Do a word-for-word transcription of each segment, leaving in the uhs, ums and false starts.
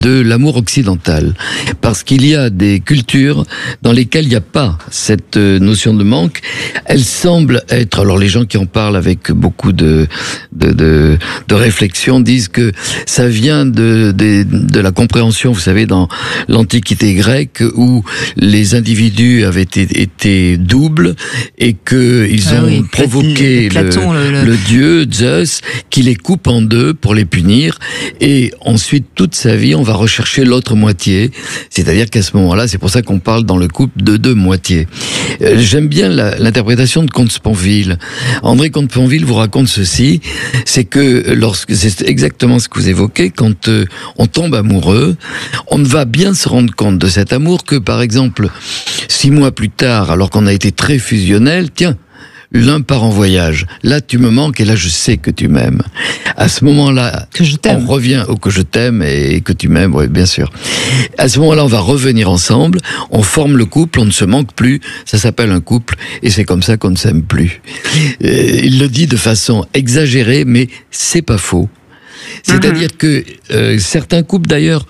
de l'amour occidental, parce qu'il y a des cultures dans lesquelles il n'y a pas cette notion de manque. Elle semble être, alors les gens qui en parlent avec beaucoup de de de, de réflexion disent que ça vient de, de de la compréhension, vous savez, dans l'Antiquité grecque où les individus avaient été, été doubles et que ils ah ont oui, provoqué Platon, le, le, le dieu Zeus qui les coupe en deux pour les punir, et ensuite toute sa vie on va rechercher l'autre moitié, c'est-à-dire qu'à ce moment-là, c'est pour ça qu'on parle dans le couple de deux moitiés. Euh, j'aime bien la, l'interprétation de Comte Sponville. André Comte Sponville vous raconte ceci, c'est que lorsque c'est exactement ce que vous évoquez, quand euh, on tombe amoureux, on ne va bien se rendre compte de cet amour que, par exemple, six mois plus tard, alors qu'on a été très fusionnel, tiens, l'un part en voyage. Là, tu me manques et là, je sais que tu m'aimes. À ce moment-là, que je t'aime. on revient au que je t'aime et que tu m'aimes, oui, bien sûr. À ce moment-là, on va revenir ensemble, on forme le couple, on ne se manque plus, ça s'appelle un couple, et c'est comme ça qu'on ne s'aime plus. Il le dit de façon exagérée, mais c'est pas faux. C'est-à-dire mmh. que euh, certains couples d'ailleurs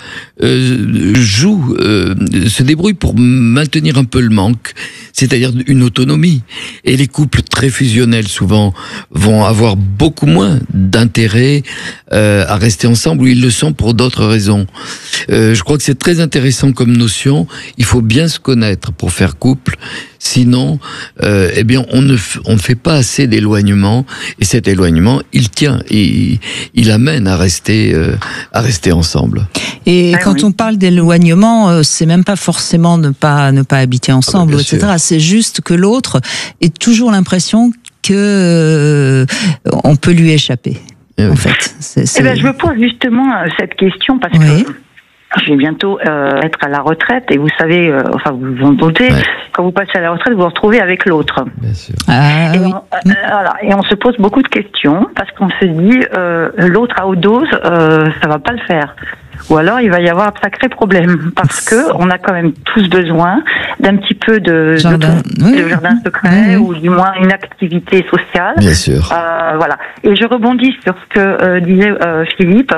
euh, jouent, euh, se débrouillent pour maintenir un peu le manque, c'est-à-dire une autonomie. Et les couples très fusionnels souvent vont avoir beaucoup moins d'intérêt euh, à rester ensemble, ou ils le sont pour d'autres raisons. Euh, je crois que c'est très intéressant comme notion. Il faut bien se connaître pour faire couple. Sinon, euh, eh bien, on ne, f- on ne fait pas assez d'éloignement, et cet éloignement, il tient, il, il amène à rester, euh, à rester ensemble. Et ah, quand oui. on parle d'éloignement, euh, c'est même pas forcément ne pas ne pas habiter ensemble, ah bah et cetera. Sûr. C'est juste que l'autre ait toujours l'impression que euh, on peut lui échapper. Eh en oui. fait, c'est, c'est... Eh ben, je me pose justement cette question parce oui. que je vais bientôt euh, être à la retraite, et vous savez, euh, enfin vous vous en doutez, ouais. quand vous passez à la retraite, vous vous retrouvez avec l'autre. Bien sûr. Ah, et, oui. on, euh, voilà, et on se pose beaucoup de questions parce qu'on se dit euh, l'autre à haute dose, euh, ça va pas le faire. Ou alors il va y avoir un sacré problème parce que on a quand même tous besoin d'un petit peu de jardin, de, oui. de jardin secret, oui. ou du moins une activité sociale. Bien sûr. Euh, voilà. Et je rebondis sur ce que euh, disait euh, Philippe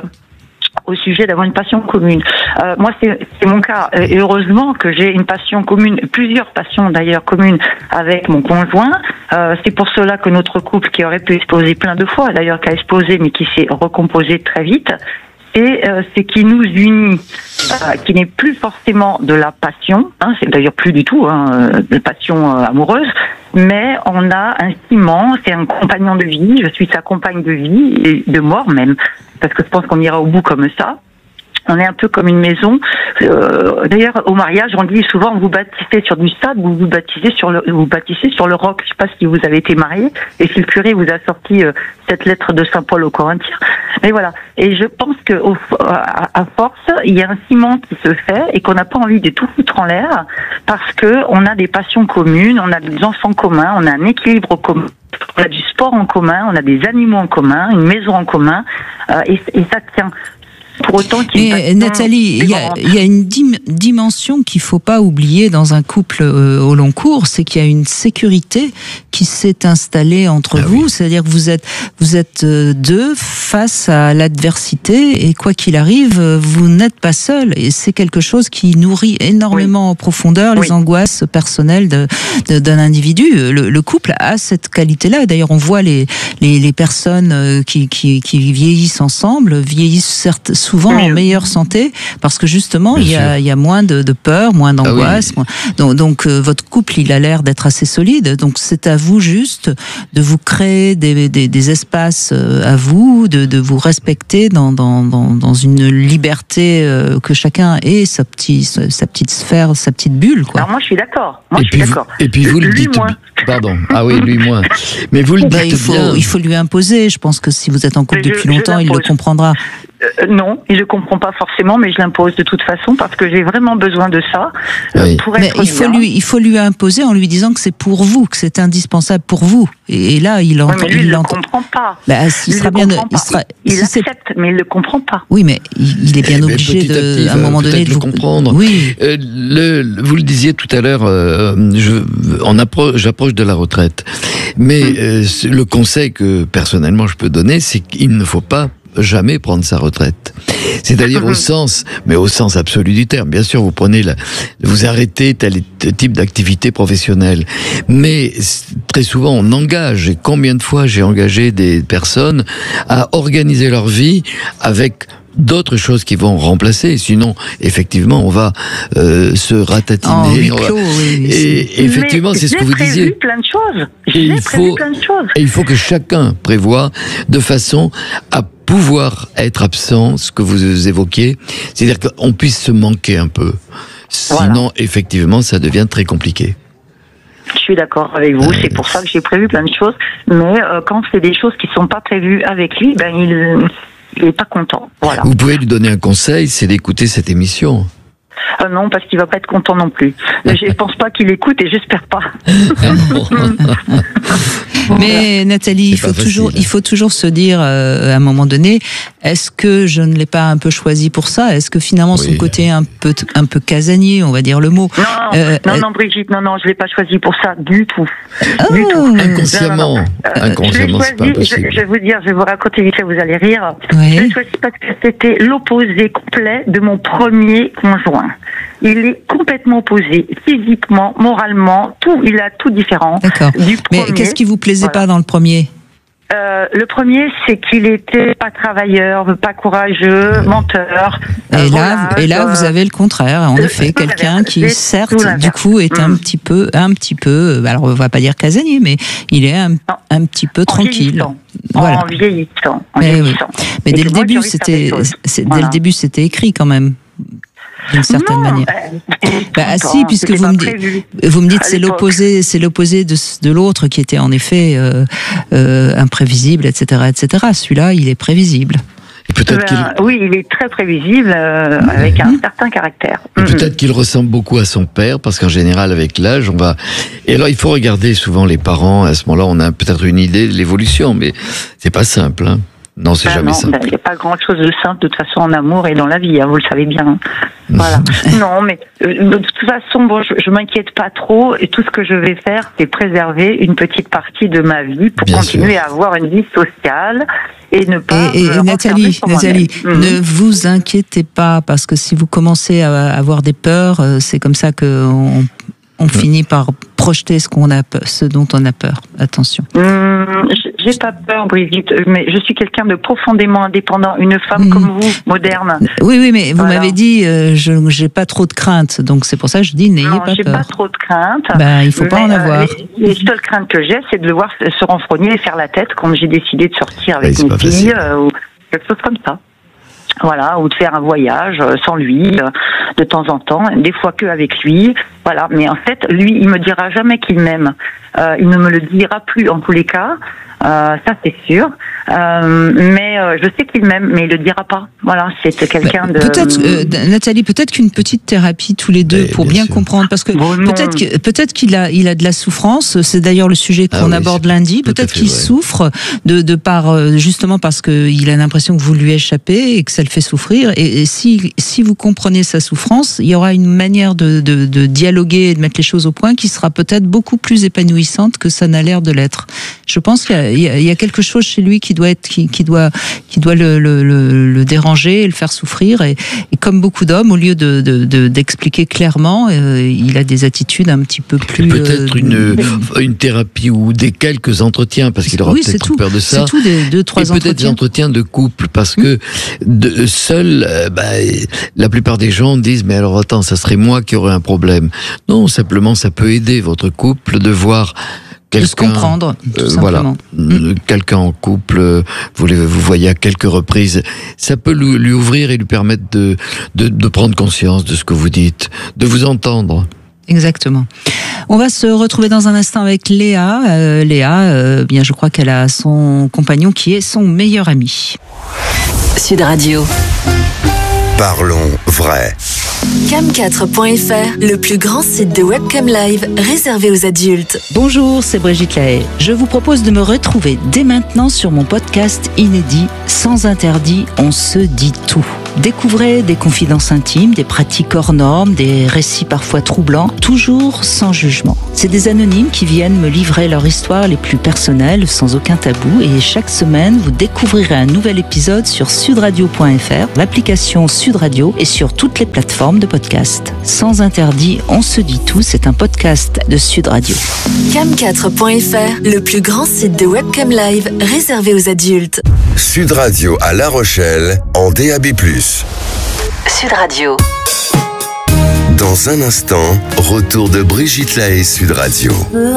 au sujet d'avoir une passion commune. Euh, moi, c'est, c'est mon cas. Et heureusement que j'ai une passion commune, plusieurs passions d'ailleurs communes avec mon conjoint. Euh, c'est pour cela que notre couple, qui aurait pu exploser plein de fois, d'ailleurs qui a explosé, mais qui s'est recomposé très vite, et euh, c'est qui nous unit, euh, qui n'est plus forcément de la passion, hein, c'est d'ailleurs plus du tout hein, de passion euh, amoureuse, mais on a un ciment, c'est un compagnon de vie, je suis sa compagne de vie, et de mort même, parce que je pense qu'on ira au bout comme ça. On est un peu comme une maison. Euh, d'ailleurs, au mariage, on dit souvent, vous baptisez sur du sable, vous vous baptisez sur le, vous baptisez sur le roc. Je sais pas si vous avez été marié et si le curé vous a sorti euh, cette lettre de Saint Paul aux Corinthiens. Mais voilà. Et je pense que au, à, à force, il y a un ciment qui se fait et qu'on n'a pas envie de tout foutre en l'air parce que on a des passions communes, on a des enfants communs, on a un équilibre commun. On a du sport en commun, on a des animaux en commun, une maison en commun, euh, et, et ça tient. Pour autant qu'il y ait Mais Nathalie, il y, a, il y a une dim- dimension qu'il faut pas oublier dans un couple euh, au long cours, c'est qu'il y a une sécurité qui s'est installée entre ah vous, oui. C'est-à-dire que vous êtes vous êtes euh, deux face à l'adversité, et quoi qu'il arrive, vous n'êtes pas seul, et c'est quelque chose qui nourrit énormément oui. en profondeur les oui. angoisses personnelles de, de, d'un individu. Le, le couple a cette qualité-là. D'ailleurs, on voit les les, les personnes qui, qui qui vieillissent ensemble vieillissent certes souvent oui. en meilleure santé, parce que justement il y, a, il y a moins de, de peur, moins d'angoisse. Ah oui. moins... Donc, donc euh, votre couple, il a l'air d'être assez solide. Donc c'est à vous juste de vous créer des, des, des espaces euh, à vous, de, de vous respecter dans, dans, dans, dans une liberté euh, que chacun ait sa petite, sa petite sphère, sa petite bulle, quoi. Alors moi je suis d'accord. Moi et je suis puis d'accord. Vous, et puis vous le lui, dites. Moins. Pardon. Ah oui, lui moins. Mais vous le bah, dites il faut, bien. il faut lui imposer. Je pense que si vous êtes en couple je, depuis longtemps, il le comprendra. Euh, non, il ne comprend pas forcément, mais je l'impose de toute façon parce que j'ai vraiment besoin de ça euh, oui. pour mais être il faut bien. lui, il faut lui imposer en lui disant que c'est pour vous, que c'est indispensable pour vous. Et, et là, il entend. Oui, mais lui, il ne entend... comprend pas. Bah, il, il sera bien. Il, sera, il si accepte, c'est... mais il ne le comprend pas. Oui, mais il, il est bien eh obligé petit de, à, petit, à un moment donné, de le vous comprendre. Oui. Euh, le, vous le disiez tout à l'heure. Euh, je, on approche, j'approche de la retraite, mais euh, le conseil que personnellement je peux donner, c'est qu'il ne faut pas jamais prendre sa retraite. C'est-à-dire au sens, mais au sens absolu du terme. Bien sûr, vous prenez la, vous arrêtez tel type d'activité professionnelle. Mais très souvent, on engage, et combien de fois j'ai engagé des personnes à organiser leur vie avec d'autres choses qui vont remplacer, sinon effectivement on va euh, se ratatiner. Oh, clos, oui, et, et effectivement, c'est ce que vous disiez. J'ai prévu plein de choses. Et il, faut, plein de choses. et il faut que chacun prévoie de façon à pouvoir être absent, ce que vous évoquiez, c'est-à-dire qu'on puisse se manquer un peu. Sinon, voilà. Effectivement, ça devient très compliqué. Je suis d'accord avec vous, euh... c'est pour ça que j'ai prévu plein de choses, mais euh, quand c'est des choses qui ne sont pas prévues avec lui, ben il... il n'est pas content. Voilà. Vous pouvez lui donner un conseil, c'est d'écouter cette émission. Euh, non, parce qu'il va pas être content non plus. Je ne pense pas qu'il écoute et j'espère pas. Mais Nathalie, il faut facile, toujours, hein. il faut toujours se dire euh, à un moment donné, est-ce que je ne l'ai pas un peu choisi pour ça ? Est-ce que finalement oui. son côté un peu un peu casanier, on va dire le mot. Non, euh, non, non, Brigitte, non, non, je l'ai pas choisi pour ça du tout. Oh. Du tout. Inconsciemment, non, non. Euh, inconsciemment, je, choisi, je, je vais vous dire, je vais vous raconter vite fait, vous allez rire. Oui. Je l'ai choisi parce que c'était l'opposé complet de mon premier conjoint. Il est complètement opposé, physiquement, moralement, tout, il a tout différent. D'accord. Du premier, mais qu'est-ce qui vous plaisait voilà. pas dans le premier ? Euh, le premier, c'est qu'il était pas travailleur, pas courageux, menteur. Et euh, là, voilà, et là, vous avez le contraire. En euh, effet, quelqu'un qui, certes, du coup, est mmh. un petit peu, un petit peu. Alors, on va pas dire casanier, mais il est un, un petit peu en tranquille. Vieillissant. Voilà. En vieillissant. En mais vieillissant. Oui. Mais dès le début, c'était, c'est, voilà. dès le début, c'était écrit quand même. D'une certaine non, manière. Euh, bah, ah si, puisque vous me, dites, vous me dites c'est l'opposé, c'est l'opposé de, de l'autre qui était en effet euh, euh, imprévisible, et cetera, et cetera. Celui-là, il est prévisible. Et peut-être qu'il... Oui, il est très prévisible, euh, mmh. avec un certain caractère. Et mmh. peut-être qu'il ressemble beaucoup à son père, parce qu'en général, avec l'âge, on va... Et alors, il faut regarder souvent les parents. À ce moment-là, on a peut-être une idée de l'évolution, mais c'est pas simple, hein. Non, c'est ben jamais non, simple. Il n'y a pas grand-chose de simple, de toute façon, en amour et dans la vie, hein, vous le savez bien. Voilà. Non, mais euh, de toute façon, bon, je, je m'inquiète pas trop, et tout ce que je vais faire, c'est préserver une petite partie de ma vie pour bien continuer sûr. à avoir une vie sociale et ne pas... Et, et Nathalie, Nathalie mmh. ne vous inquiétez pas, parce que si vous commencez à avoir des peurs, c'est comme ça qu'on on finit par projeter ce qu'on a, ce dont on a peur. Attention. Mmh, j'ai pas peur, Brigitte, mais je suis quelqu'un de profondément indépendant, une femme mmh. comme vous, moderne. Oui, oui, mais vous voilà. m'avez dit, euh, je j'ai pas trop de crainte, donc c'est pour ça que je dis, n'ayez non, pas j'ai peur. pas trop de crainte. Ben, il faut pas en avoir. Euh, les, les seules craintes que j'ai, c'est de le voir se renfrogner et faire la tête quand j'ai décidé de sortir avec oui, une fille euh, ou quelque chose comme ça. Voilà, ou de faire un voyage sans lui, de temps en temps, des fois que avec lui, voilà. Mais en fait, lui, il me dira jamais qu'il m'aime. Euh, il ne me le dira plus en tous les cas. Euh, ça c'est sûr. Euh, mais euh, je sais qu'il m'aime, mais il le dira pas. Voilà, c'est quelqu'un bah, de. Peut-être, euh, Nathalie, peut-être qu'une petite thérapie tous les deux, mais, pour bien, bien comprendre, parce que bon, peut-être, que, peut-être qu'il a, il a de la souffrance. C'est d'ailleurs le sujet qu'on ah oui, aborde lundi. Peut-être qu'il vrai. souffre de, de par justement parce que il a l'impression que vous lui échappez et que ça le fait souffrir. Et, et si, si vous comprenez sa souffrance, il y aura une manière de, de, de dialoguer et de mettre les choses au point qui sera peut-être beaucoup plus épanouissante que ça n'a l'air de l'être. Je pense qu'il y a, il y a, il y a quelque chose chez lui qui doit être, qui, qui doit, qui doit le, le, le, le déranger, et le faire souffrir. Et, et comme beaucoup d'hommes, au lieu de, de, de d'expliquer clairement, euh, il a des attitudes un petit peu plus. Peut-être euh, une, une thérapie ou des quelques entretiens, parce qu'il aura oui, peut-être tout. peur de ça. C'est tout, des deux, trois et peut-être entretiens. des entretiens de couple, parce que de, seul, euh, bah, la plupart des gens disent, mais alors attends, ça serait moi qui aurais un problème. Non, simplement, ça peut aider votre couple de voir. De se comprendre, tout euh, simplement. Voilà, mmh. quelqu'un en couple, vous, les, vous voyez à quelques reprises, ça peut lui, lui ouvrir et lui permettre de, de, de prendre conscience de ce que vous dites, de vous entendre. Exactement. On va se retrouver dans un instant avec Léa. Euh, Léa, euh, bien, je crois qu'elle a son compagnon qui est son meilleur ami. Sud Radio. Parlons vrai. cam quatre point f r, le plus grand site de webcam live réservé aux adultes. Bonjour, c'est Brigitte Lahaye. Je vous propose de me retrouver dès maintenant sur mon podcast inédit Sans interdit, on se dit tout. Découvrez des confidences intimes, des pratiques hors normes, des récits parfois troublants, toujours sans jugement. C'est des anonymes qui viennent me livrer leurs histoires les plus personnelles, sans aucun tabou. Et chaque semaine, vous découvrirez un nouvel épisode sur sud radio point f r, l'application Sud Radio et sur toutes les plateformes de podcast. Sans interdit, on se dit tout, c'est un podcast de Sud Radio. cam quatre point f r, le plus grand site de webcam live réservé aux adultes. Sud Radio à La Rochelle, en D A B plus. Sud Radio. Dans un instant, retour de Brigitte Lahaie Sud Radio.